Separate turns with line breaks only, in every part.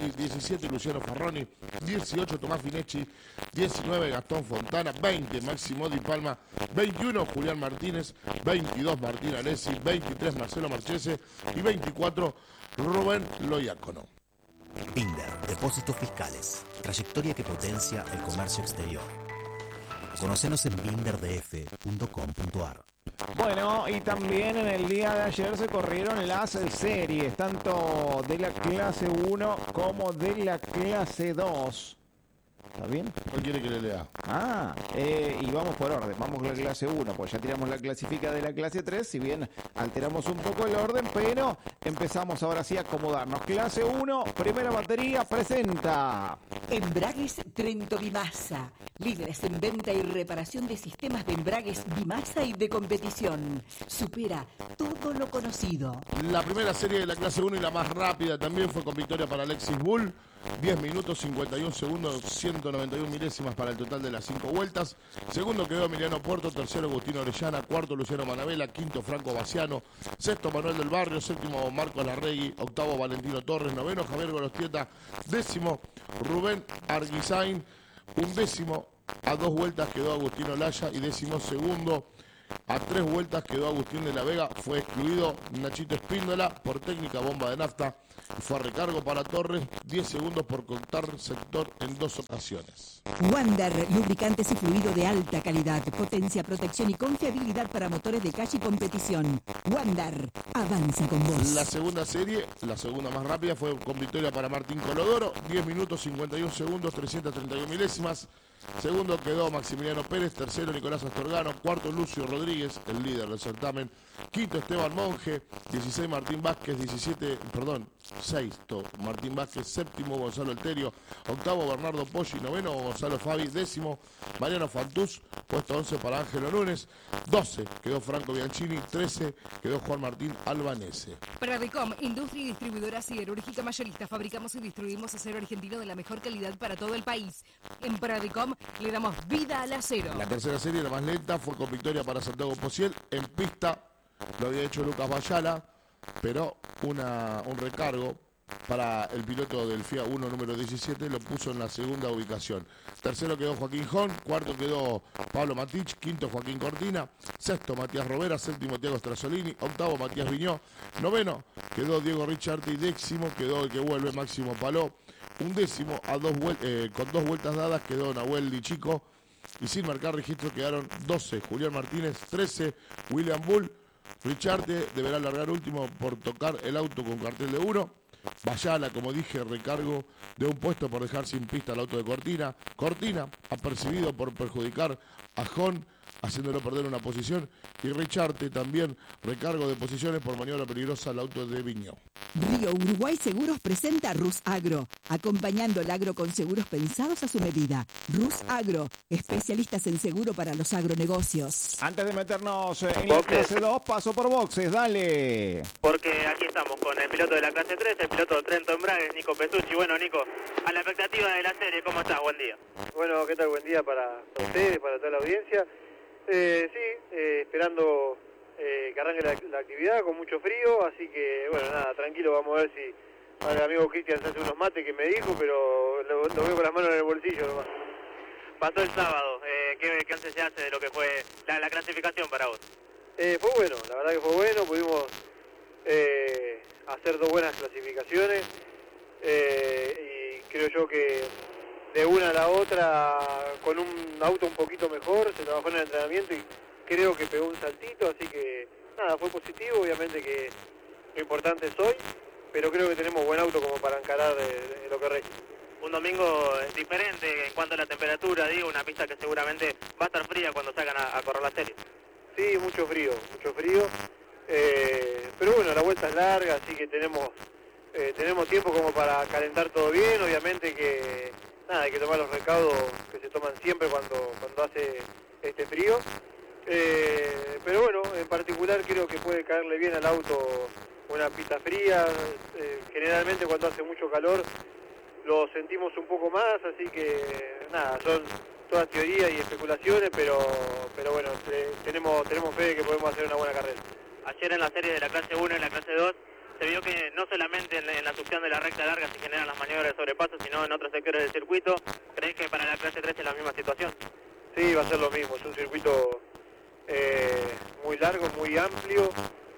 Martini, 17 Luciano Farroni, 18 Tomás Finecchi, 19 Gastón Fontana, 20 Máximo Di Palma, 21 Julián Martínez, 22 Martín Alessi, 23 Marcelo Marchese y 24 Rubén Loiacono.
Binder, depósitos fiscales, trayectoria que potencia el comercio exterior. Conocenos en binderdf.com.ar.
Bueno, y también en el día de ayer se corrieron las series, tanto de la clase 1 como de la clase 2. ¿Está bien?
¿Cuál quiere que le lea?
Y vamos por orden, vamos con la clase 1, pues ya tiramos la clasifica de la clase 3, si bien alteramos un poco el orden, pero empezamos ahora sí a acomodarnos. Clase 1, primera batería, presenta
Embragues Trento Bimasa, líderes en venta y reparación de sistemas de embragues Bimasa y de competición. Supera todo lo conocido.
La primera serie de la clase 1 y la más rápida también fue con victoria para Alexis Bull. 10 minutos, 51 segundos, 191 milésimas para el total de las 5 vueltas. Segundo quedó Emiliano Puerto, tercero Agustino Orellana, cuarto Luciano Manabela, quinto Franco Baciano, sexto Manuel del Barrio, séptimo Marcos Larregui, octavo Valentino Torres, noveno Javier Gorostieta, décimo Rubén Arguizain, undécimo a 2 vueltas quedó Agustino Laya y décimo segundo a 3 vueltas quedó Agustín de la Vega. Fue excluido Nachito Espíndola por técnica bomba de nafta y fue a recargo para Torres, 10 segundos por cortar sector en 2 ocasiones.
Wander, lubricantes y fluido de alta calidad, potencia, protección y confiabilidad para motores de calle y competición. Wander, avanza con vos.
La segunda serie, la segunda más rápida, fue con victoria para Martín Colodoro, 10 minutos, 51 segundos, 331 milésimas. Segundo quedó Maximiliano Pérez, tercero Nicolás Astorgano, cuarto Lucio Rodríguez, el líder del certamen, quinto Esteban Monge, 16 Martín Vázquez, sexto Martín Vázquez, séptimo Gonzalo Alterio, octavo Bernardo Poggi, noveno Gonzalo Fabi, décimo Mariano Fantús, puesto 11 para Ángelo Núñez, 12 quedó Franco Bianchini, 13 quedó Juan Martín Albanese.
Pradecom, industria y distribuidora siderúrgica mayorista, fabricamos y distribuimos acero argentino de la mejor calidad para todo el país. En Pradecom le damos vida al acero.
La tercera serie, la más lenta, fue con victoria para Santiago Pociel. En pista lo había hecho Lucas Bayala, pero un recargo para el piloto del FIA 1 número 17 lo puso en la segunda ubicación. Tercero quedó Joaquín Jón, cuarto quedó Pablo Matich, quinto Joaquín Cortina, sexto Matías Robera, séptimo Tiago Strasolini, octavo Matías Viñó, noveno quedó Diego Richardi, décimo quedó el que vuelve Máximo Paló, undécimo con 2 vueltas dadas quedó Nahuel Lichico y sin marcar registro quedaron 12 Julián Martínez, 13 William Bull. Richarte deberá largar último por tocar el auto con cartel de 1. Bayala, como dije, recargo de un puesto por dejar sin pista el auto de Cortina. Cortina, apercibido por perjudicar a Jón, haciéndolo perder una posición. Y Richarte también, recargo de posiciones por maniobra peligrosa al auto de Viñó.
Río Uruguay Seguros presenta Rus Agro, acompañando el agro con seguros pensados a su medida. Rus Agro, especialistas en seguro para los agronegocios.
Antes de meternos en la clase 2, paso por boxes, dale.
Porque aquí estamos con el piloto de la clase 3, el piloto Trento Embragues, Nico Pesucci. Bueno, Nico, a la expectativa de la serie, ¿cómo estás? Buen día.
Bueno, ¿qué tal? Buen día para ustedes, para toda la audiencia. Esperando que arranque la actividad con mucho frío, así que, bueno, nada, tranquilo, vamos a ver si el amigo Cristian se hace unos mates que me dijo, pero lo veo con las manos en el bolsillo nomás.
Pasó el sábado, ¿qué antes se hace de lo que fue la clasificación para vos?
Fue bueno, la verdad que fue bueno, pudimos hacer 2 buenas clasificaciones y creo yo que de una a la otra con un auto un poquito mejor, se trabajó en el entrenamiento y creo que pegó un saltito, así que nada, fue positivo, obviamente que lo importante es hoy, pero creo que tenemos buen auto como para encarar lo que resta.
Un domingo diferente en cuanto a la temperatura, digo, una pista que seguramente va a estar fría cuando salgan a correr la serie.
Sí, mucho frío, pero bueno, la vuelta es larga, así que tenemos tiempo como para calentar todo bien, obviamente que nada, hay que tomar los recaudos que se toman siempre cuando hace este frío, pero bueno, en particular creo que puede caerle bien al auto una pista fría, generalmente cuando hace mucho calor lo sentimos un poco más, así que nada, son todas teorías y especulaciones, pero bueno, tenemos fe de que podemos hacer una buena carrera.
Ayer en la serie de la clase 1 y la clase 2 Se vio que no solamente en la succión de la recta larga se generan las maniobras de sobrepaso, sino en otros sectores del circuito. ¿Crees que para la clase 3 es la misma situación?
Sí, va a ser lo mismo. Es un circuito muy largo, muy amplio,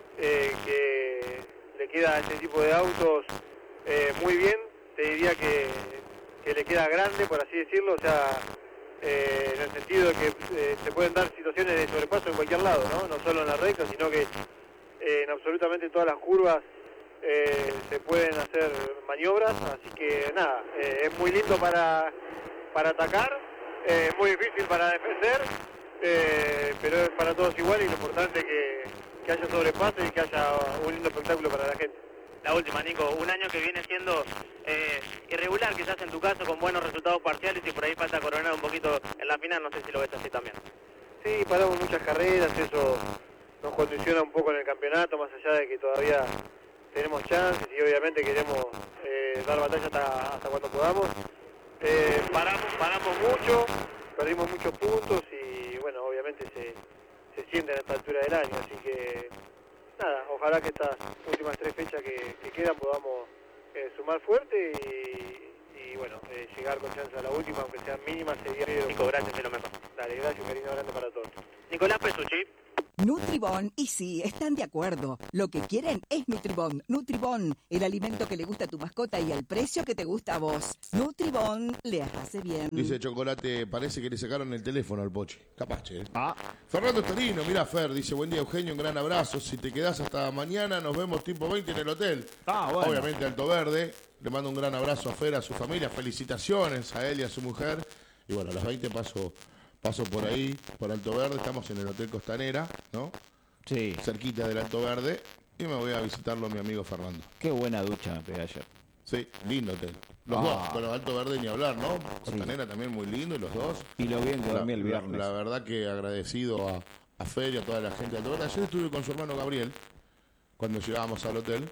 que le queda a este tipo de autos muy bien. Te diría que le queda grande, por así decirlo, o sea, en el sentido de que se pueden dar situaciones de sobrepaso en cualquier lado, no solo en la recta, sino que en absolutamente todas las curvas se pueden hacer maniobras, así que nada, es muy lindo para atacar, es muy difícil para defender, pero es para todos igual, y lo importante es que haya sobrepaso y que haya un lindo espectáculo para la gente.
La última, Nico, un año que viene siendo irregular quizás en tu caso, con buenos resultados parciales, y por ahí falta coronar un poquito en la final, no sé si lo ves así también.
Sí, paramos muchas carreras, eso nos condiciona un poco en el campeonato, más allá de que todavía tenemos chances y obviamente queremos dar batalla hasta cuando podamos. Paramos mucho, perdimos muchos puntos y bueno, obviamente se siente a esta altura del año, así que nada, ojalá que estas últimas 3 fechas que quedan podamos sumar fuerte y bueno, llegar con chance a la última, aunque sean mínimas, sería...
Nico, gracias, es lo mejor.
Dale, gracias, cariño grande para todos.
Nicolás Pesucci.
Nutribón, y sí, están de acuerdo. Lo que quieren es Nutribón. Nutribón, el alimento que le gusta a tu mascota y al precio que te gusta a vos. Nutribón, le hace bien.
Dice Chocolate, parece que le sacaron el teléfono al Pochi. Capaz, che.
Ah,
Fernando Estorino, mira Fer, dice, buen día Eugenio, un gran abrazo. Si te quedás hasta mañana, nos vemos tipo 20 en el hotel.
Ah, bueno.
Obviamente Alto Verde. Le mando un gran abrazo a Fer, a su familia. Felicitaciones a él y a su mujer. Y bueno, a las 20 paso por ahí, por Alto Verde. Estamos en el Hotel Costanera, ¿no?
sí.
Cerquita del Alto Verde. Y me voy a visitarlo a mi amigo Fernando.
Qué buena ducha me pegué ayer.
Sí, lindo hotel. Los dos, bueno, Alto Verde ni hablar, ¿no? Costanera también muy lindo, y los dos.
Y lo bien que dormí el viernes.
La verdad que agradecido a Fer y a toda la gente de Alto Verde. Ayer estuve con su hermano Gabriel, cuando llegábamos al hotel,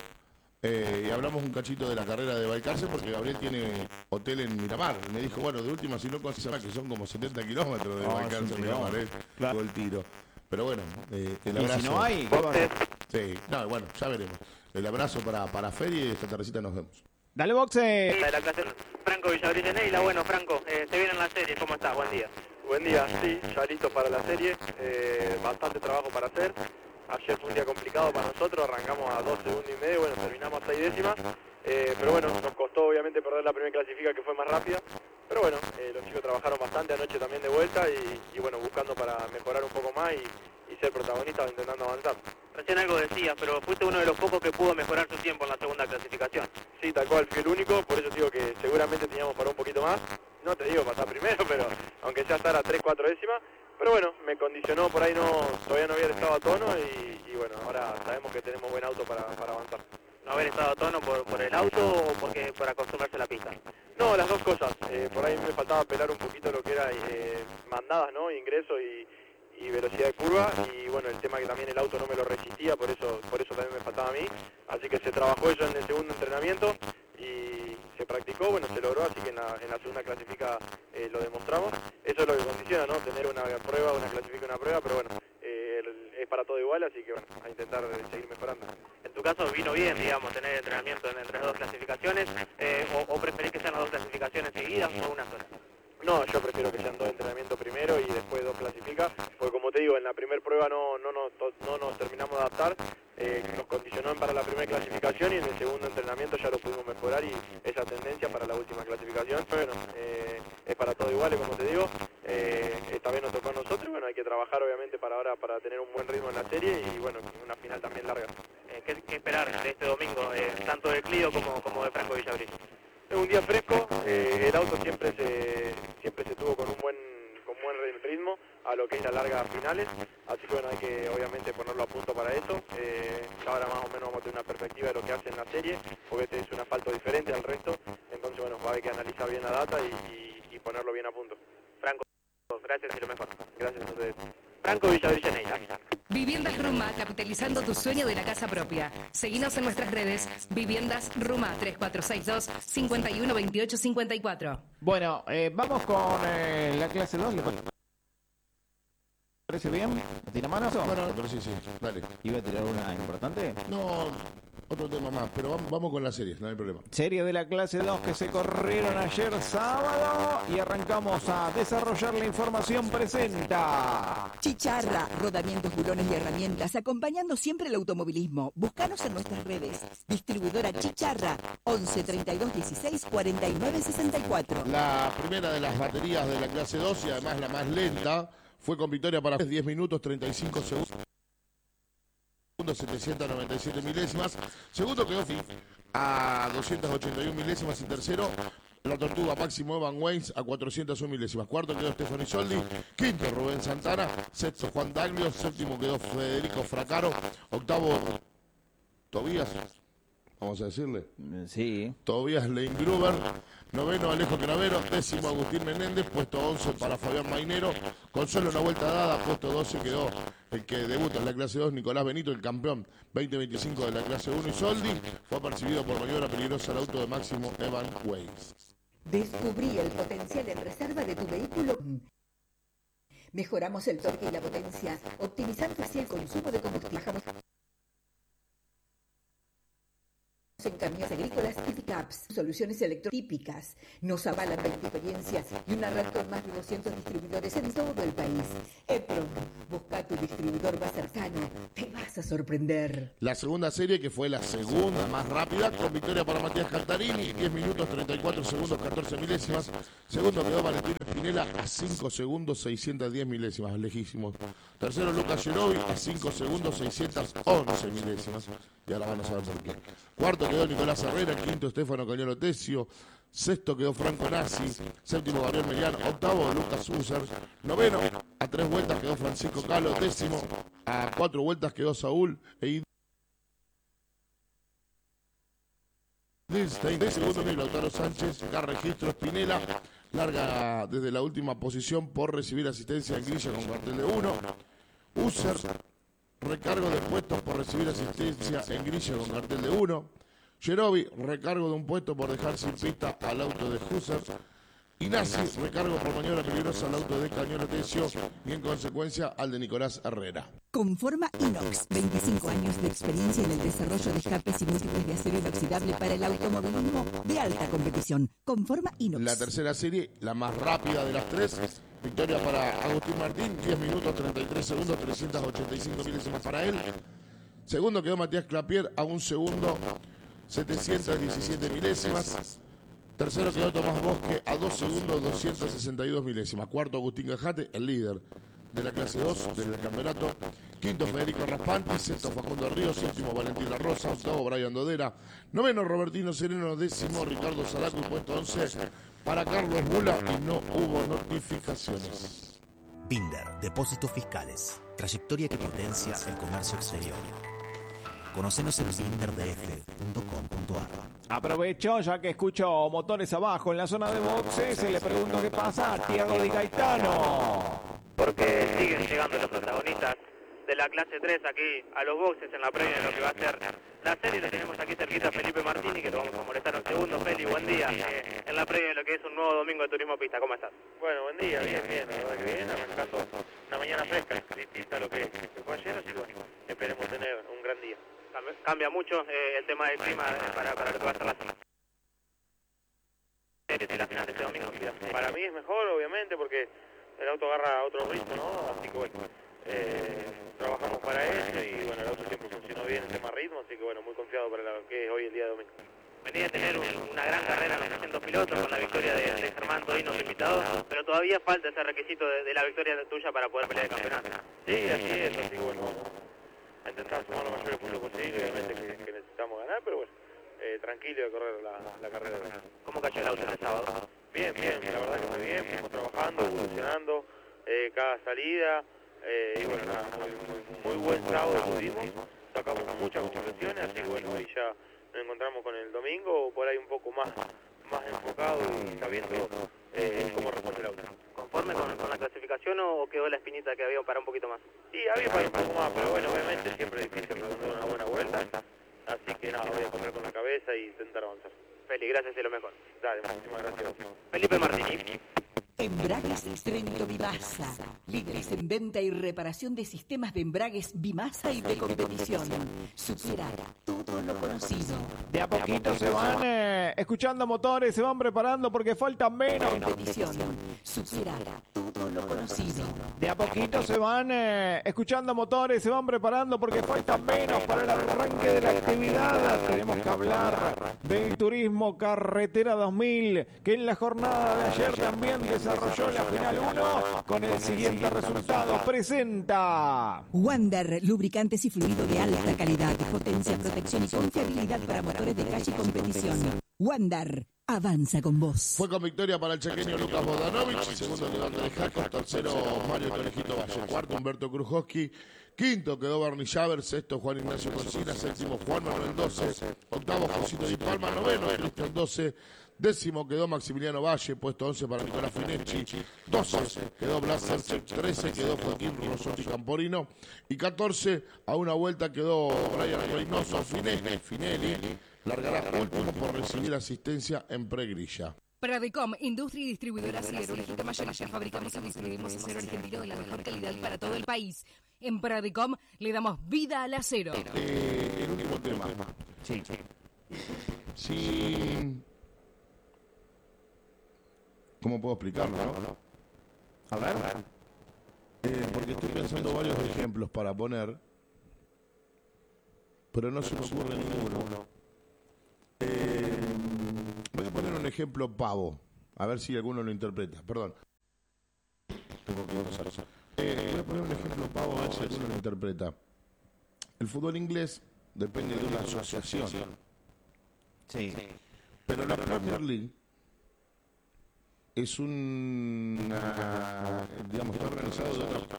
y hablamos un cachito de la carrera de Balcarce, porque Gabriel tiene hotel en Miramar. Me dijo, bueno, de última, si no consigues que son como 70 kilómetros de Balcarce a Miramar, todo el tiro. Pero bueno, el abrazo.
Y si no hay, ¿qué va a hacer?
Sí, no, bueno, ya veremos. El abrazo para Fer y esta tardecita nos vemos.
Dale, boxe.
De la clase Franco Villabrilla Neila. Bueno, Franco, se viene en la serie, ¿cómo estás? Buen día.
Buen día, sí, ya listos para la serie, bastante trabajo para hacer. Ayer fue un día complicado para nosotros, arrancamos a 2 segundos y medio, bueno, terminamos a 6 décimas, pero bueno, nos costó obviamente perder la primera clasifica que fue más rápida, pero bueno, los chicos trabajaron bastante anoche también de vuelta y bueno, buscando para mejorar un poco más y ser protagonistas intentando avanzar.
Recién algo decías, pero fuiste uno de los pocos que pudo mejorar su tiempo en la segunda clasificación.
Sí, tal cual, fui el único, por eso digo que seguramente teníamos para un poquito más, no te digo pasar primero, pero aunque sea estar a 3-4 décimas, pero bueno, me condicionó, por ahí todavía no había estado a tono y bueno, ahora sabemos que tenemos buen auto para avanzar.
¿No haber estado a tono por el auto o porque para acostumbrarse a la pista?
No, las dos cosas. Por ahí me faltaba pelar un poquito lo que era mandadas, ¿no? Ingreso y velocidad de curva. Y bueno, el tema que también el auto no me lo resistía, por eso también me faltaba a mí. Así que se trabajó eso en el segundo entrenamiento y se practicó, bueno, se logró, así que en la segunda clasifica lo demostramos. Eso es lo que condiciona, ¿no? Tener una prueba, una clasifica, una prueba, pero bueno, es para todo igual, así que bueno, a intentar seguir mejorando.
En tu caso vino bien, digamos, tener entrenamiento entre las dos clasificaciones, o preferís que sean las dos clasificaciones seguidas o una sola?
No, yo prefiero que sean 2 entrenamientos primero y después 2 clasifica, porque como te digo, en la primera prueba no nos terminamos de adaptar, nos condicionó para la primera clasificación y en el segundo entrenamiento ya lo pudimos mejorar y esa tendencia para la última clasificación, bueno, es para todo igual, como te digo, esta vez nos tocó a nosotros y bueno, hay que trabajar obviamente para ahora para tener un buen ritmo en la serie y bueno, una final también larga.
¿Qué esperar de este domingo, tanto de Clio como de Franco Villabrilla?
Es un día fresco, el auto siempre se tuvo con un buen ritmo a lo que es la larga finales, así que bueno, hay que obviamente ponerlo a punto para eso. Ahora más o menos vamos a tener una perspectiva de lo que hace en la serie, porque este es un asfalto diferente al resto, entonces bueno, va a haber que analizar bien la data y ponerlo bien a punto.
Franco, gracias y lo mejor.
Gracias a ustedes.
Franco Villabrilla Neila.
Viviendas Ruma, capitalizando tu sueño de la casa propia. Seguinos en nuestras redes, Viviendas Ruma 3462-512854.
Bueno, vamos con la clase 2. ¿Parece bien? ¿Tira manos?
Bueno, pero sí, dale.
¿Iba a tirar una importante?
No, otro tema más, pero vamos con las series, no hay problema.
Serie de la clase 2 que se corrieron ayer sábado y arrancamos a desarrollar la información. Presenta
Chicharra, rodamientos, bulones y herramientas, acompañando siempre el automovilismo. Búscanos en nuestras redes. Distribuidora Chicharra, 11 32 16 49 64.
La primera de las baterías de la clase 2 y además la más lenta fue con victoria para 10 minutos 35 segundos. 797 milésimas. Segundo quedó a 281 milésimas y tercero la Tortuga Máximo Evan Waynes a 401 milésimas. Cuarto quedó Stefano Isoldi. Quinto Rubén Santana. Sexto Juan Daglio. Séptimo quedó Federico Fracaro. Octavo Tobías. Vamos a decirle.
Sí.
Tobías Leingruber. Noveno Alejo Cravero. Décimo Agustín Menéndez. Puesto 11 para Fabián Mainero. Con solo una vuelta dada. Puesto 12 quedó el que debuta en la clase 2, Nicolás Benito, el campeón 2025 de la clase 1. Isoldi fue percibido por maniobra peligrosa al auto de Máximo Evan Waynes.
Descubrí el potencial en reserva de tu vehículo. Mejoramos el torque y la potencia, optimizando así el consumo de combustible. En camiones agrícolas y pickups, soluciones electrotípicas. Nos avalan 20 experiencias y una red con más de 200 distribuidores en todo el país. EPROM, busca tu distribuidor más cercano. Te vas a sorprender.
La segunda serie, que fue la segunda más rápida, con victoria para Matías Cantarini, 10 minutos 34 segundos 14 milésimas. Segundo quedó Valentín Espinela a 5 segundos 610 milésimas, lejísimos. Tercero Lucas Gerovi a 5 segundos 611 milésimas. Y ahora van a saber por qué. Cuarto quedó Nicolás Herrera, quinto Estefano Cañolo Tesio, sexto quedó Franco Nassi, séptimo Gabriel Melián, octavo Lucas User, noveno a 3 vueltas quedó Francisco Calo, décimo a 4 vueltas quedó Saúl segundo quedó Lautaro Sánchez, acá registro Spinella, larga desde la última posición por recibir asistencia en grilla con cartel de 1, User, recargo de puestos por recibir asistencia en grilla con cartel de 1. Gerovi, recargo de un puesto por dejar sin pista al auto de Husser. Y Nassi, recargo por maniobra peligrosa al auto de Cañolo Tesio y en consecuencia al de Nicolás Herrera.
Conforma Inox, 25 años de experiencia en el desarrollo de escapes y múltiples de acero inoxidable para el automovilismo de alta competición. Conforma Inox.
La tercera serie, la más rápida de las tres, victoria para Agustín Martín, 10 minutos 33 segundos 385 milésimas para él. Segundo quedó Matías Clapier a 1 segundo 717 milésimas. Tercero quedó Tomás Bosque a 2 segundos 262 milésimas. Cuarto Agustín Gajate, el líder de la clase 2 del campeonato. Quinto Federico Raspanti, sexto Facundo Ríos, séptimo Valentín La Rosa, octavo Brian Dodera, noveno Robertino Sereno, décimo Ricardo Zaraco y puesto 11 para Carlos Mula y no hubo notificaciones.
Binder, Depósitos Fiscales. Trayectoria que potencia el comercio exterior. Conocenos en binderdf.com.ar.
Aprovecho, ya que escucho motores abajo en la zona de boxes, y le pregunto qué pasa a Thiago Di Gaetano.
Porque siguen llegando los protagonistas de la clase 3 aquí a los boxes en la previa de lo que va a ser la serie. Lo tenemos aquí cerquita a Felipe Martini, que lo vamos a molestar un segundo. Feli, buen día. En la previa de lo que es un nuevo domingo de turismo pista, ¿cómo estás?
Bueno, buen día, bien, la verdad que bien, arrancando una mañana fresca, distinta a lo que fue ayer, así que bueno, esperemos tener un gran día.
Cambia mucho el tema del clima para lo que va a ser la zona. La final de este domingo.
Para mí es mejor, obviamente, porque el auto agarra otro ritmo, ¿no? Así que bueno, trabajamos para eso y bueno, el auto siempre funcionó bien en tema ritmo, así que bueno, muy confiado para lo que es hoy el día de domingo.
Venía a tener una gran carrera en los 300 pilotos con la victoria de Germán Todino invitado, pero todavía falta ese requisito de la victoria tuya para poder pelear el campeonato.
Sí, así es, así que bueno, a intentar sumar los mayores puntos posibles, obviamente que necesitamos ganar, pero bueno, tranquilo de correr la carrera.
¿Cómo cayó el auto el sábado?
Bien, la verdad que muy bien, fuimos trabajando, evolucionando cada salida, y bueno, muy buen sábado tuvimos, sacamos muchas observaciones, así que bueno, hoy ya nos encontramos con el domingo, por ahí un poco más enfocado y sabiendo cómo responder el auto.
¿Conforme con la clasificación o quedó la espinita que había para un poquito más?
Sí, había para un poco más, pero bueno, obviamente siempre es difícil redondear una buena vuelta, así que nada, voy a correr con la cabeza y intentar avanzar.
Feli, gracias y lo mejor.
Dale, muchísimas gracias.
Felipe Martini.
Embragues Trento Bimasa, líderes en venta y reparación de sistemas de embragues Bimasa y de competición. Supera todo lo conocido.
De a poquito se van escuchando motores, se van preparando porque faltan menos.
Competición. Supera todo lo conocido.
De a poquito se van escuchando motores, se van preparando porque faltan menos para el arranque de la actividad. Tenemos que hablar del Turismo Carretera 2000, que en la jornada de ayer también desarrolló la final 1 con el siguiente resultado. Presenta
Wander, lubricantes y fluido de alta calidad, potencia, protección y confiabilidad para motores de calle y competición. Wander, avanza con vos.
Fue con victoria para el chequeño Lucas Bogdanovich, segundo quedó Andrés Jacos, tercero Mario Conejito Valle, cuarto Humberto Krujowski, quinto quedó Bernie Javer, sexto Juan Ignacio Cocina, séptimo Juan Manuel 12, octavo Josito Di Palma, noveno Cristian 12, décimo quedó Maximiliano Valle, puesto 11 para Nicolás Fineschi, 12 quedó Blas Serchek, 13 quedó Joaquín Rosotti Camporino y 14 a una vuelta quedó Brian Reynoso Finelli, largará último por recibir asistencia en pregrilla.
Pradecom, industria y distribuidora siderúrgica mayorista. Fabricamos y distribuimos acero argentino de la mejor calidad para todo el país. En Pradecom le damos vida al acero.
El último tema. Sí. ¿Cómo puedo explicarlo? A ver. Porque estoy pensando varios ejemplos para poner, pero no se me ocurre ninguno. Voy a poner un ejemplo pavo, a ver si alguno lo interpreta. Perdón. Voy a poner un ejemplo pavo, a ver si alguno lo interpreta. El fútbol inglés depende de una asociación.
Sí.
Pero la Premier League es digamos, está organizado